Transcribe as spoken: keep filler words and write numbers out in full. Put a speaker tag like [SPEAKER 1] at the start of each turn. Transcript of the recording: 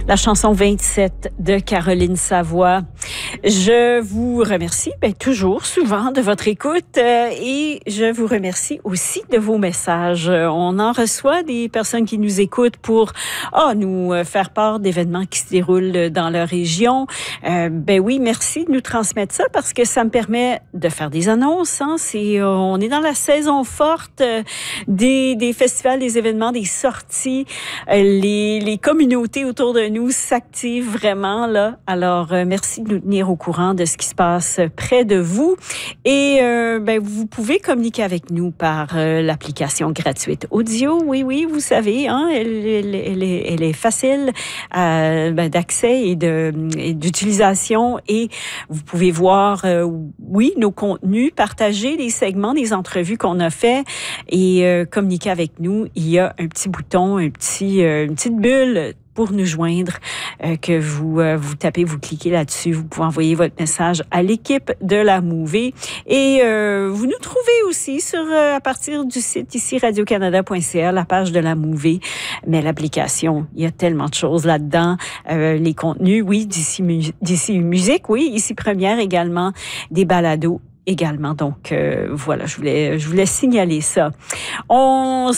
[SPEAKER 1] La chanson vingt-sept de Caroline Savoie. Je vous remercie ben, toujours, souvent, de votre écoute euh, et je vous remercie aussi de vos messages. On en reçoit des personnes qui nous écoutent pour oh, nous faire part d'événements qui se déroulent dans leur région. Euh, ben oui, merci de nous transmettre ça parce que ça me permet de faire des annonces. Hein. C'est, euh, on est dans la saison forte euh, des, des festivals, des événements, des sorties. Euh, les, les communautés autour de nous s'activent vraiment là. Alors, euh, merci de nous tenir au courant de ce qui se passe près de vous. Et euh, ben, vous pouvez communiquer avec nous par euh, l'application gratuite audio. Oui, oui, vous savez, hein, elle, elle, elle, est, elle est facile euh, ben, d'accès et, de, et d'utilisation. Et vous pouvez voir, euh, oui, nos contenus, partager les segments des entrevues qu'on a fait et euh, communiquer avec nous. Il y a un petit bouton, un petit, euh, une petite bulle pour nous joindre, euh, que vous euh, vous tapez, vous cliquez là-dessus. Vous pouvez envoyer votre message à l'équipe de la Mouvée. Et euh, vous nous trouvez aussi sur euh, à partir du site ici radio canada point c a, la page de la Mouvée. Mais l'application, il y a tellement de choses là-dedans. Euh, les contenus, oui, d'ici, d'ici musique, oui, ici première également, des balados également. Donc, euh, voilà, je voulais, je voulais signaler ça. On